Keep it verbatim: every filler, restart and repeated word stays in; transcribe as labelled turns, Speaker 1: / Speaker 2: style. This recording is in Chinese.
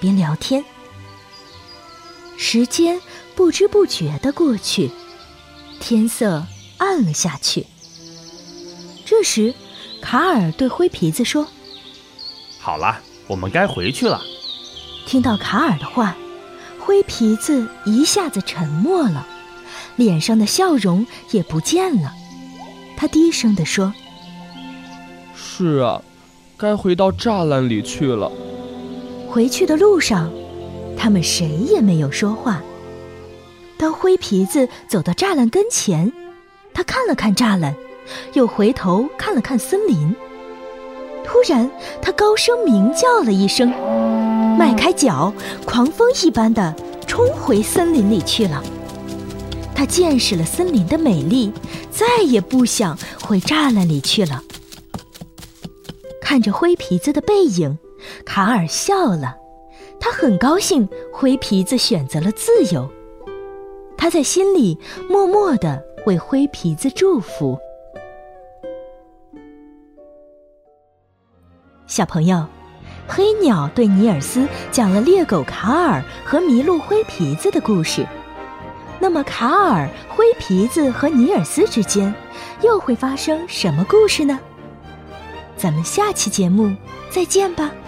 Speaker 1: 边聊天。时间不知不觉地过去，天色暗了下去。这时，卡尔对灰皮子说：
Speaker 2: 好了，我们该回去了。
Speaker 1: 听到卡尔的话，灰皮子一下子沉默了，脸上的笑容也不见了。他低声地说：
Speaker 3: 是啊，该回到栅栏里去了。
Speaker 1: 回去的路上，他们谁也没有说话。当灰皮子走到栅栏跟前，他看了看栅栏，又回头看了看森林。突然，他高声鸣叫了一声，迈开脚，狂风一般的冲回森林里去了。他见识了森林的美丽，再也不想回栅栏里去了。看着灰皮子的背影，卡尔笑了。他很高兴灰皮子选择了自由，他在心里默默地为灰皮子祝福。小朋友，黑鸟对尼尔斯讲了猎狗卡尔和麋鹿灰皮子的故事。那么卡尔、灰皮子和尼尔斯之间又会发生什么故事呢？咱们下期节目再见吧。